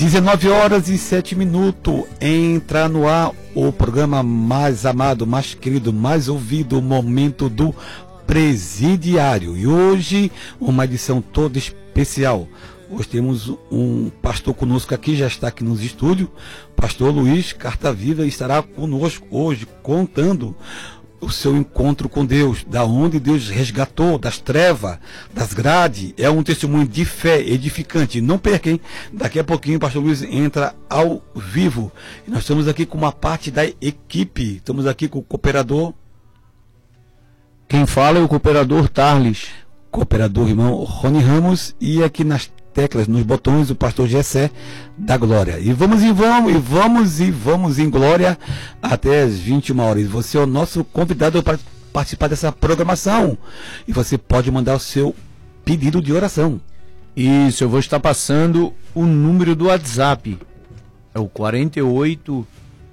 19h07, entra no ar o programa mais amado, mais querido, mais ouvido, o Momento do Presidiário. E hoje, uma edição toda especial. Hoje temos um pastor conosco aqui, já está aqui nos estúdios, pastor Luiz Carta Viva, estará conosco hoje contando o seu encontro com Deus, da onde Deus resgatou, das trevas, das grades. É um testemunho de fé edificante. Não percam, daqui a pouquinho o pastor Luiz entra ao vivo. E nós estamos aqui com uma parte da equipe, estamos aqui com o cooperador. Quem fala é o cooperador Tarles. Cooperador irmão Rony Ramos, e aqui nas teclas, nos botões, o pastor Gessé da Glória. E vamos em glória até as 21h. Você é o nosso convidado para participar dessa programação. E você pode mandar o seu pedido de oração. Isso, eu vou estar passando o número do WhatsApp. É o 48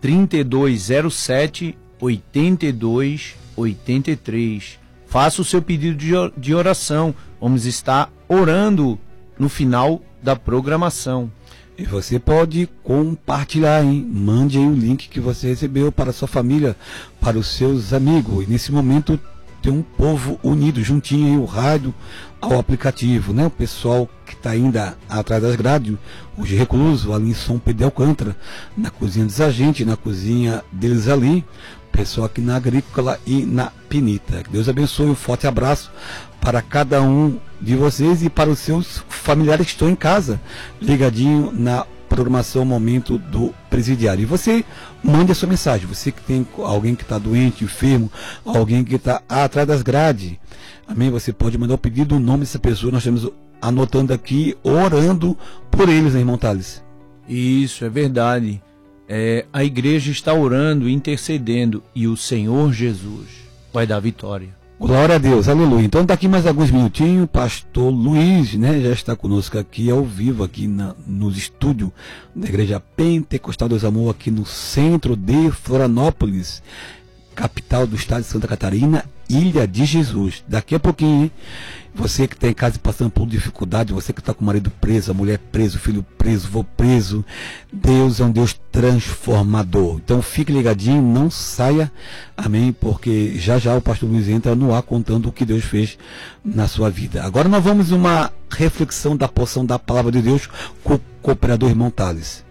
3207 82 83. Faça o seu pedido de oração. Vamos estar orando no final da programação. E você pode compartilhar, hein? Mande aí o link que você recebeu para a sua família, para os seus amigos. E nesse momento tem um povo unido, juntinho aí, o rádio ao aplicativo, né? O pessoal que está ainda atrás das grades, hoje recluso, ali em São Pedro de Alcântara, na cozinha dos agentes, na cozinha deles ali, pessoal aqui na Agrícola e na Pinita. Que Deus abençoe, um forte abraço para cada um de vocês e para os seus familiares que estão em casa, ligadinho na programação Momento do Presidiário. E você mande a sua mensagem, você que tem alguém que está doente, enfermo, alguém que está atrás das grades, amém? Você pode mandar o pedido, o nome dessa pessoa, nós estamos anotando aqui, orando por eles, né, irmão Thales? Isso, é verdade. A igreja está orando, intercedendo, e o Senhor Jesus vai dar vitória. Glória a Deus, aleluia. Então daqui mais alguns minutinhos, pastor Luiz, né, já está conosco aqui ao vivo, aqui nos estúdios da Igreja Pentecostal dos Amor, aqui no centro de Florianópolis, capital do estado de Santa Catarina, Ilha de Jesus. Daqui a pouquinho, hein? Você que está em casa passando por dificuldade, você que está com o marido preso, a mulher presa, o filho preso, o vô preso, Deus é um Deus transformador. Então fique ligadinho, não saia, amém, porque já já o pastor Luiz entra no ar contando o que Deus fez na sua vida. Agora nós vamos uma reflexão da porção da palavra de Deus com o cooperador irmão Thales.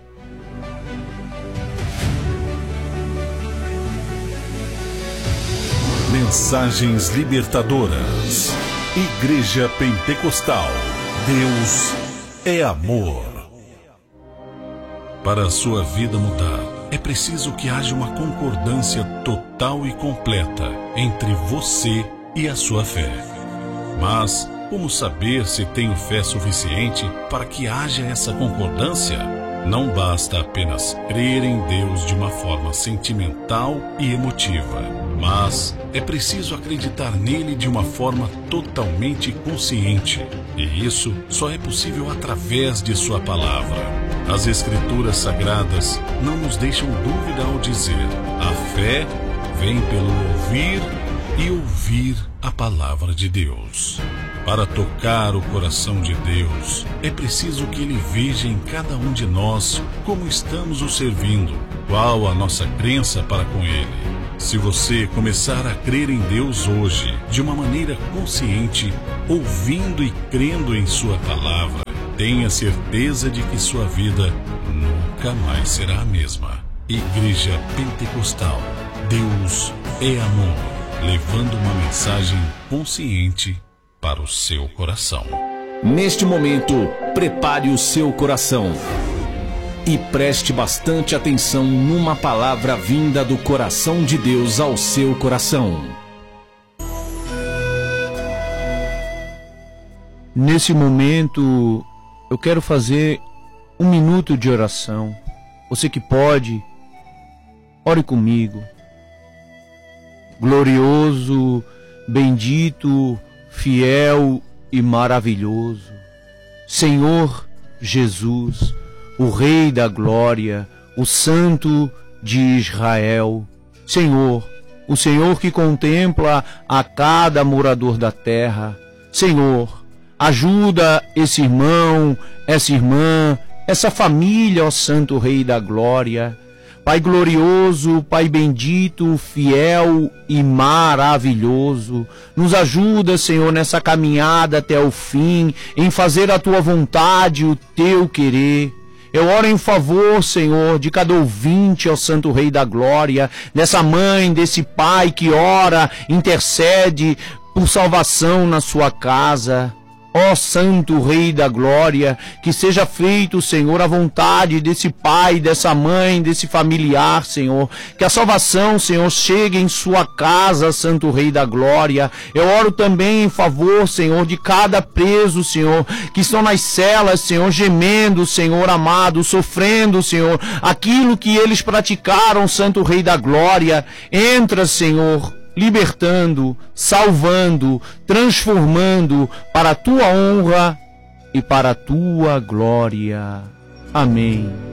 Mensagens libertadoras. Igreja Pentecostal. Deus é amor. Para a sua vida mudar, é preciso que haja uma concordância total e completa entre você e a sua fé. Mas como saber se tenho fé suficiente para que haja essa concordância? Não basta apenas crer em Deus de uma forma sentimental e emotiva, mas é preciso acreditar nele de uma forma totalmente consciente. E isso só é possível através de sua palavra. As Escrituras Sagradas não nos deixam dúvida ao dizer: a fé vem pelo ouvir e ouvir a palavra de Deus. Para tocar o coração de Deus, é preciso que Ele veja em cada um de nós como estamos o servindo, qual a nossa crença para com Ele. Se você começar a crer em Deus hoje, de uma maneira consciente, ouvindo e crendo em Sua palavra, tenha certeza de que sua vida nunca mais será a mesma. Igreja Pentecostal, Deus é amor, levando uma mensagem consciente para o seu coração. Neste momento, prepare o seu coração e preste bastante atenção numa palavra vinda do coração de Deus ao seu coração. Nesse momento, eu quero fazer um minuto de oração. Você que pode, ore comigo. Glorioso, bendito, fiel e maravilhoso Senhor Jesus, o Rei da Glória, o Santo de Israel. Senhor, o Senhor que contempla a cada morador da terra. Senhor, ajuda esse irmão, essa irmã essa família, ó Santo Rei da Glória. Pai glorioso, Pai bendito, fiel e maravilhoso, nos ajuda, Senhor, nessa caminhada até o fim, em fazer a Tua vontade, o Teu querer. Eu oro em favor, Senhor, de cada ouvinte, ó Santo Rei da Glória, dessa mãe, desse pai que ora, intercede por salvação na sua casa. Ó Santo Rei da Glória, que seja feito, Senhor, a vontade desse pai, dessa mãe, desse familiar, Senhor. Que a salvação, Senhor, chegue em sua casa, Santo Rei da Glória. Eu oro também em favor, Senhor, de cada preso, Senhor, que estão nas celas, Senhor, gemendo, Senhor amado, sofrendo, Senhor, aquilo que eles praticaram, Santo Rei da Glória. Entra, Senhor, libertando, salvando, transformando para a Tua honra e para a Tua glória. Amém.